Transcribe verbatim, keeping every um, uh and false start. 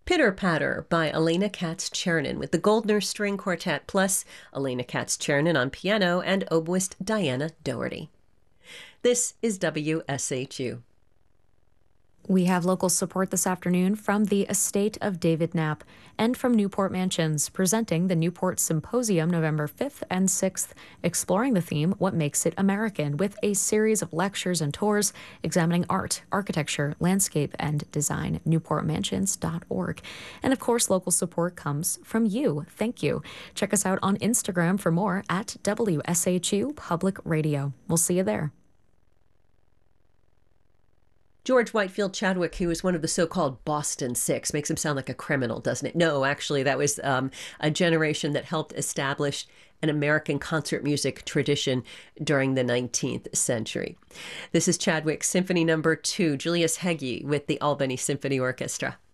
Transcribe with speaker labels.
Speaker 1: Pitter Patter by Elena Katz-Chernin with the Goldner String Quartet plus Elena Katz-Chernin on piano and oboist Diana Doherty. This is W S H U.
Speaker 2: We have local support this afternoon from the estate of David Knapp and from Newport Mansions, presenting the Newport Symposium November fifth and sixth, exploring the theme, What Makes It American, with a series of lectures and tours examining art, architecture, landscape, and design. newport mansions dot org. And of course, local support comes from you. Thank you. Check us out on Instagram for more at W S H U Public Radio. We'll see you there.
Speaker 1: George Whitefield Chadwick, who was one of the so-called Boston Six, makes him sound like a criminal, doesn't it? No, actually, that was um, a generation that helped establish an American concert music tradition during the nineteenth century. This is Chadwick Symphony Number Two, Julius Hegyi with the Albany Symphony Orchestra.